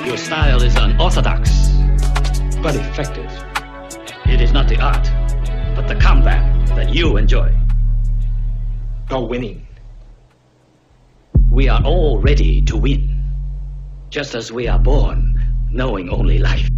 Your style is unorthodox, but effective. It is not the art, but the combat that you enjoy. Go winning. We are all ready to win, just as we are born knowing only life.